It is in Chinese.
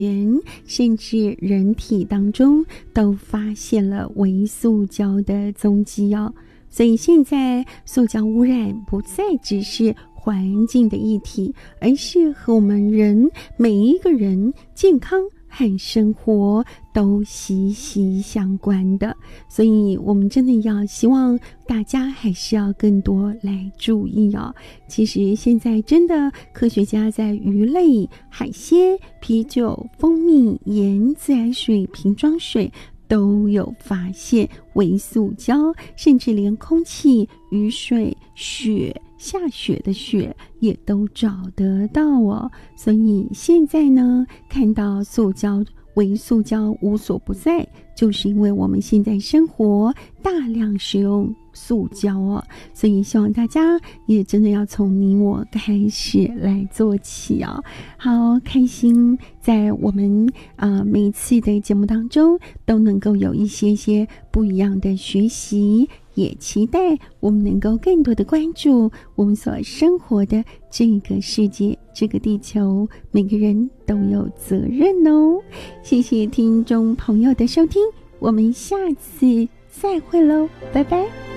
甚至人体当中都发现了微塑胶的踪迹哦。所以现在塑胶污染不再只是环境的议题，而是和我们人每一个人健康和生活都息息相关的。所以我们真的要希望大家还是要更多来注意哦。其实现在真的科学家在鱼类、海鲜、啤酒、蜂蜜、盐、自来水、瓶装水都有发现微塑胶，甚至连空气、雨水、雪、下雪的雪也都找得到哦。所以现在呢，看到微塑胶无所不在，就是因为我们现在生活大量使用塑胶哦。所以希望大家也真的要从你我开始来做起哦。好开心在我们每一次的节目当中都能够有一些不一样的学习，也期待我们能够更多的关注我们所生活的这个世界，这个地球，每个人都有责任哦。谢谢听众朋友的收听，我们下次再会喽，拜拜。